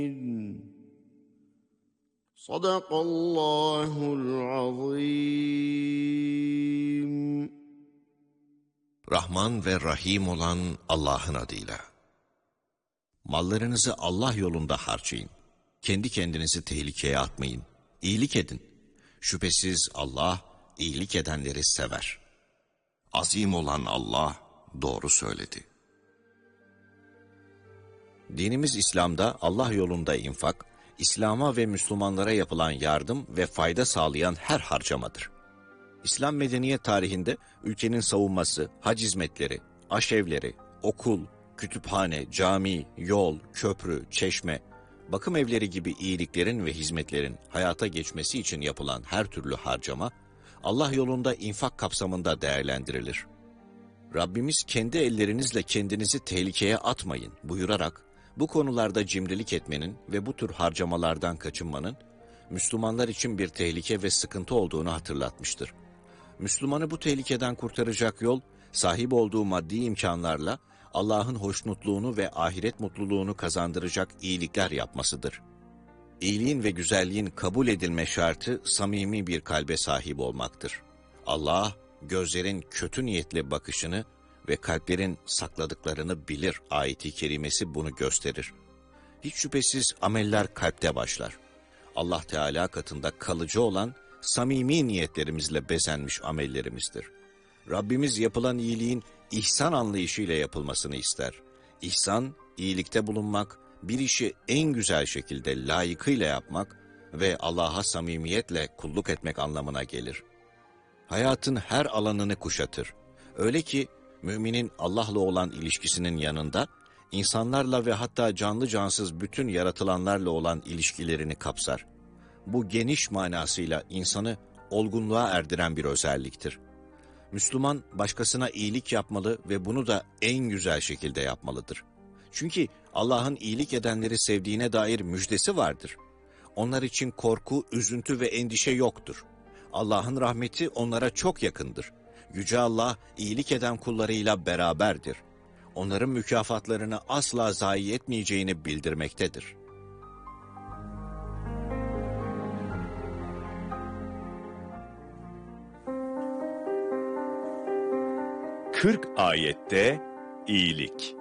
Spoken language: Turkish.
Sadakallahul azim. Rahman ve Rahim olan Allah'ın adıyla. Mallarınızı Allah yolunda harcayın. Kendi kendinizi tehlikeye atmayın. İyilik edin. Şüphesiz Allah iyilik edenleri sever. Azim olan Allah doğru söyledi. Dinimiz İslam'da Allah yolunda infak, İslam'a ve Müslümanlara yapılan yardım ve fayda sağlayan her harcamadır. İslam medeniyet tarihinde ülkenin savunması, hac hizmetleri, aşevleri, okul, kütüphane, cami, yol, köprü, çeşme, bakım evleri gibi iyiliklerin ve hizmetlerin hayata geçmesi için yapılan her türlü harcama, Allah yolunda infak kapsamında değerlendirilir. Rabbimiz kendi ellerinizle kendinizi tehlikeye atmayın buyurarak, bu konularda cimrilik etmenin ve bu tür harcamalardan kaçınmanın, Müslümanlar için bir tehlike ve sıkıntı olduğunu hatırlatmıştır. Müslümanı bu tehlikeden kurtaracak yol, sahip olduğu maddi imkanlarla Allah'ın hoşnutluğunu ve ahiret mutluluğunu kazandıracak iyilikler yapmasıdır. İyiliğin ve güzelliğin kabul edilme şartı samimi bir kalbe sahip olmaktır. Allah, gözlerin kötü niyetli bakışını ve kalplerin sakladıklarını bilir ayeti kerimesi bunu gösterir. Hiç şüphesiz ameller kalpte başlar. Allah Teala katında kalıcı olan samimi niyetlerimizle bezenmiş amellerimizdir. Rabbimiz yapılan iyiliğin ihsan anlayışıyla yapılmasını ister. İhsan, iyilikte bulunmak, bir işi en güzel şekilde layıkıyla yapmak ve Allah'a samimiyetle kulluk etmek anlamına gelir. Hayatın her alanını kuşatır. Öyle ki müminin Allah'la olan ilişkisinin yanında, insanlarla ve hatta canlı cansız bütün yaratılanlarla olan ilişkilerini kapsar. Bu geniş manasıyla insanı olgunluğa erdiren bir özelliktir. Müslüman başkasına iyilik yapmalı ve bunu da en güzel şekilde yapmalıdır. Çünkü Allah'ın iyilik edenleri sevdiğine dair müjdesi vardır. Onlar için korku, üzüntü ve endişe yoktur. Allah'ın rahmeti onlara çok yakındır. Yüce Allah iyilik eden kullarıyla beraberdir. Onların mükafatlarını asla zayi etmeyeceğini bildirmektedir. 40 ayette iyilik.